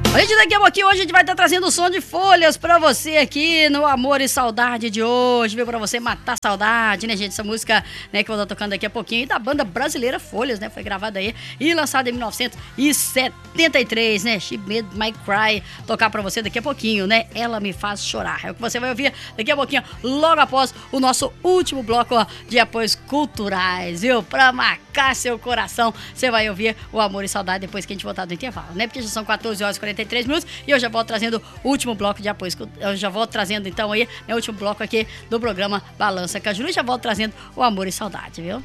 A gente daqui a pouquinho hoje a gente vai estar trazendo o som de Folhas pra você aqui no Amor e Saudade de hoje, viu? Pra você matar saudade, né, gente? Essa música, né, que eu vou estar tocando daqui a pouquinho, da banda brasileira Folhas, né? Foi gravada aí e lançada em 1973, né? She Made My Cry. Tocar pra você daqui a pouquinho, né? Ela Me Faz Chorar. É o que você vai ouvir daqui a pouquinho, logo após o nosso último bloco, ó, de apoios culturais, viu? Pra marcar seu coração, você vai ouvir o Amor e Saudade depois que a gente voltar do intervalo, né? Porque já são 14 horas e 43 minutos e eu já volto trazendo o último bloco de apoio. Eu já volto trazendo então aí, né, o último bloco aqui do programa Balança Cajuru e já volto trazendo o Amor e Saudade, viu?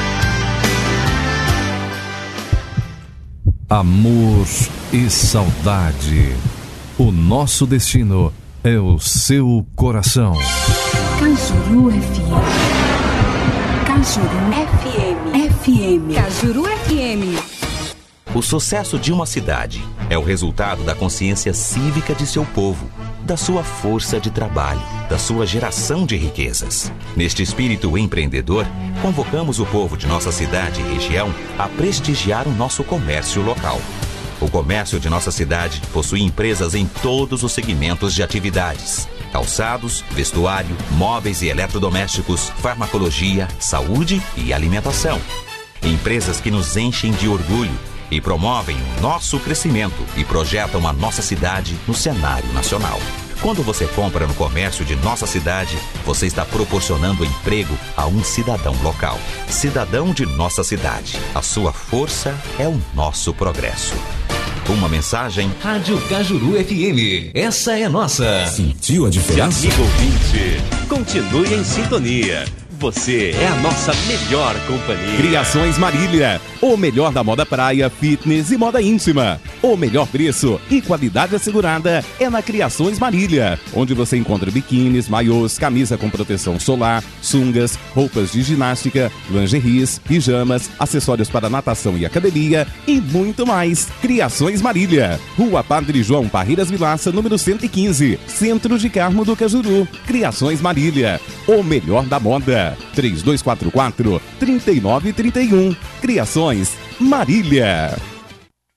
Amor e saudade. O nosso destino é o seu coração. Cajuru FM. Cajuru FM. Cajuru FM. O sucesso de uma cidade é o resultado da consciência cívica de seu povo, da sua força de trabalho, da sua geração de riquezas. Neste espírito empreendedor, convocamos o povo de nossa cidade e região a prestigiar o nosso comércio local. O comércio de nossa cidade possui empresas em todos os segmentos de atividades: calçados, vestuário, móveis e eletrodomésticos, farmacologia, saúde e alimentação. Empresas que nos enchem de orgulho e promovem o nosso crescimento e projetam a nossa cidade no cenário nacional. Quando você compra no comércio de nossa cidade, você está proporcionando emprego a um cidadão local. Cidadão de nossa cidade. A sua força é o nosso progresso. Uma mensagem... Rádio Cajuru FM. Essa é nossa. Sentiu a diferença? Amigo ouvinte, continue em sintonia. Você é a nossa melhor companhia. Criações Marília. O melhor da moda praia, fitness e moda íntima. O melhor preço e qualidade assegurada é na Criações Marília, onde você encontra biquínis, maiôs, camisa com proteção solar, sungas, roupas de ginástica, lingeries, pijamas, acessórios para natação e academia e muito mais. Criações Marília. Rua Padre João Parreiras Vilaça, número 115, Centro de Carmo do Cajuru. Criações Marília. O melhor da moda. 3244-3931. Criações Marília.